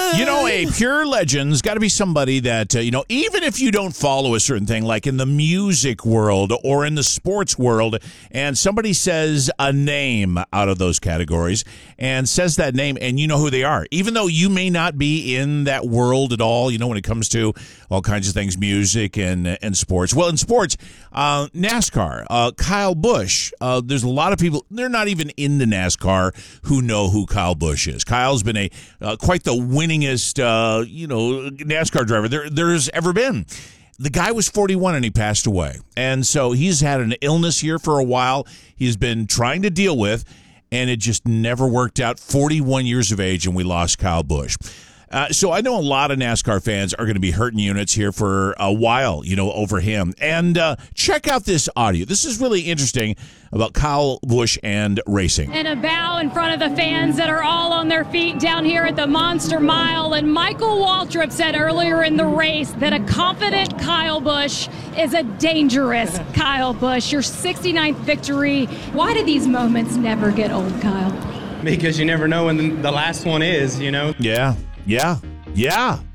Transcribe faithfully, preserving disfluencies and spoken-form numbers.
You know, a pure legend's got to be somebody that, uh, you know, even if you don't follow a certain thing, like in the music world or in the sports world, and somebody says a name out of those categories and says that name and you know who they are, even though you may not be in that world at all, you know, when it comes to all kinds of things, music and, and sports. Well, in sports, uh, NASCAR, uh, Kyle Busch, uh, there's a lot of people, they're not even into NASCAR who know who Kyle Busch is. Kyle's been a uh, quite the winningest, uh, you know, NASCAR driver there there's ever been. The guy was forty-one and he passed away. And so he's had an illness here for a while. He's been trying to deal with, and it just never worked out. forty-one years of age, and we lost Kyle Busch. Uh, so I know a lot of NASCAR fans are going to be hurting units here for a while, you know, over him. And uh, check out this audio. This is really interesting about Kyle Busch and racing. And a bow in front of the fans that are all on their feet down here at the Monster Mile. And Michael Waltrip said earlier in the race that a confident Kyle Busch is a dangerous Kyle Busch. Your sixty-ninth victory. Why do these moments never get old, Kyle? Because you never know when the last one is, you know? Yeah. Yeah, yeah.